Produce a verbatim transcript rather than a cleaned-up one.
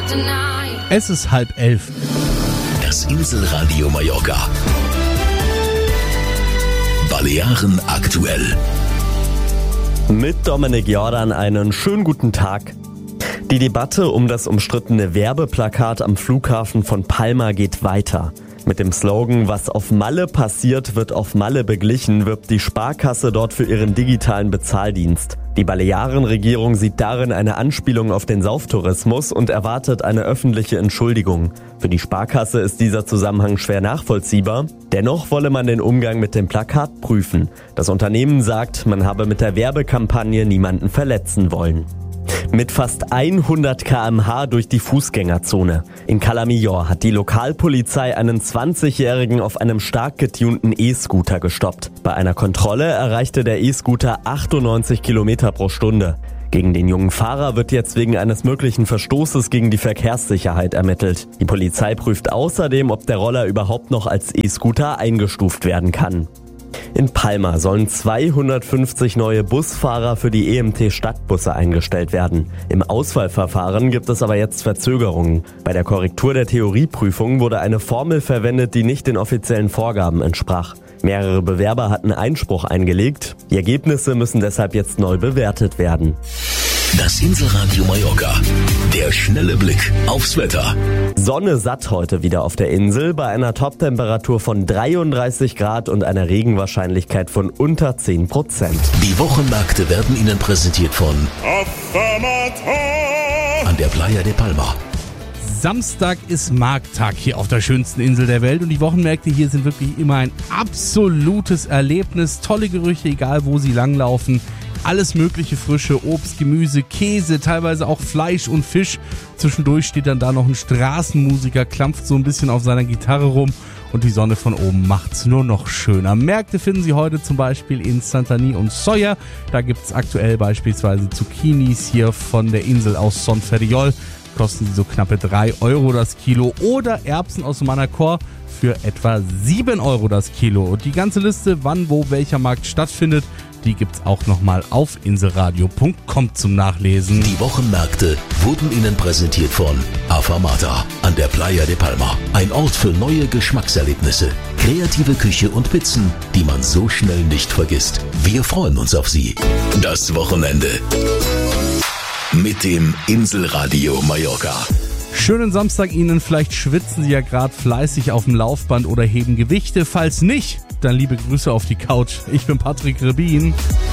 Es ist halb elf. Das Inselradio Mallorca. Balearen aktuell. Mit Dominik Jordan einen schönen guten Tag. Die Debatte um das umstrittene Werbeplakat am Flughafen von Palma geht weiter. Mit dem Slogan "Was auf Malle passiert, wird auf Malle beglichen" wirbt die Sparkasse dort für ihren digitalen Bezahldienst. Die Balearenregierung sieht darin eine Anspielung auf den Sauftourismus und erwartet eine öffentliche Entschuldigung. Für die Sparkasse ist dieser Zusammenhang schwer nachvollziehbar. Dennoch wolle man den Umgang mit dem Plakat prüfen. Das Unternehmen sagt, man habe mit der Werbekampagne niemanden verletzen wollen. Mit fast hundert Kilometer pro Stunde durch die Fußgängerzone. In Cala Millor hat die Lokalpolizei einen zwanzigjährigen auf einem stark getunten E-Scooter gestoppt. Bei einer Kontrolle erreichte der E-Scooter achtundneunzig Kilometer pro Stunde. Gegen den jungen Fahrer wird jetzt wegen eines möglichen Verstoßes gegen die Verkehrssicherheit ermittelt. Die Polizei prüft außerdem, ob der Roller überhaupt noch als E-Scooter eingestuft werden kann. In Palma sollen zweihundertfünfzig neue Busfahrer für die E M T-Stadtbusse eingestellt werden. Im Auswahlverfahren gibt es aber jetzt Verzögerungen. Bei der Korrektur der Theorieprüfung wurde eine Formel verwendet, die nicht den offiziellen Vorgaben entsprach. Mehrere Bewerber hatten Einspruch eingelegt. Die Ergebnisse müssen deshalb jetzt neu bewertet werden. Das Inselradio Mallorca. Der schnelle Blick aufs Wetter. Sonne satt heute wieder auf der Insel bei einer Toptemperatur von dreiunddreißig Grad und einer Regenwahrscheinlichkeit von unter zehn Prozent. Die Wochenmärkte werden Ihnen präsentiert von an der Playa de Palma. Samstag ist Markttag hier auf der schönsten Insel der Welt und die Wochenmärkte hier sind wirklich immer ein absolutes Erlebnis. Tolle Gerüche, egal wo sie langlaufen. Alles mögliche frische Obst, Gemüse, Käse, teilweise auch Fleisch und Fisch. Zwischendurch steht dann da noch ein Straßenmusiker, klampft so ein bisschen auf seiner Gitarre rum und die Sonne von oben macht's nur noch schöner. Märkte finden Sie heute zum Beispiel in Santany und Sóller. Da gibt's aktuell beispielsweise Zucchinis hier von der Insel aus Son Ferriol. Kosten sie so knappe drei Euro das Kilo oder Erbsen aus Manacor für etwa sieben Euro das Kilo. Und die ganze Liste, wann, wo, welcher Markt stattfindet, die gibt's auch nochmal auf inselradio punkt com zum Nachlesen. Die Wochenmärkte wurden Ihnen präsentiert von Afamata an der Playa de Palma. Ein Ort für neue Geschmackserlebnisse, kreative Küche und Pizzen, die man so schnell nicht vergisst. Wir freuen uns auf Sie. Das Wochenende mit dem Inselradio Mallorca. Schönen Samstag Ihnen, vielleicht schwitzen Sie ja gerade fleißig auf dem Laufband oder heben Gewichte. Falls nicht, dann liebe Grüße auf die Couch. Ich bin Patrick Rebin.